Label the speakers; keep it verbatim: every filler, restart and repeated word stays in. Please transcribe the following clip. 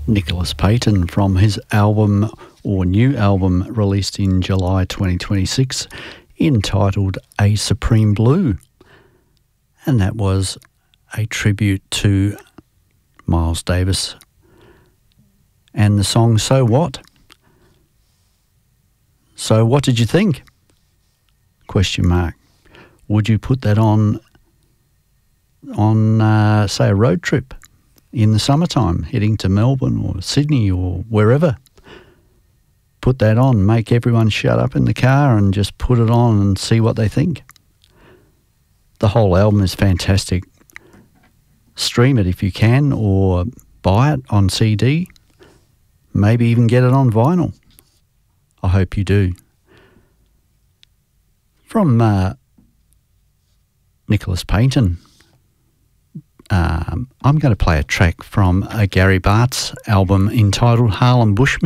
Speaker 1: Nicholas Payton from his album or new album released in July twenty twenty-six entitled A Supreme Blue. And that was a tribute to Miles Davis and the song So What? So what did you think? Question mark. Would you put that on on uh, say a road trip in the summertime, heading to Melbourne or Sydney or wherever? Put that on, make everyone shut up in the car and just put it on and see what they think. The whole album is fantastic. Stream it if you can, or buy it on C D. Maybe even get it on vinyl. I hope you do. From uh, Nicholas Payton, um, I'm going to play a track from a Gary Bartz album entitled Harlem Bushman.